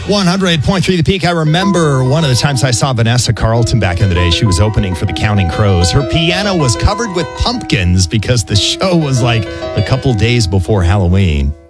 100.3 The Peak. I remember one of the times I saw Vanessa Carlton back in the day. She was opening for the Counting Crows. Her piano was covered with pumpkins because the show was like a couple days before Halloween.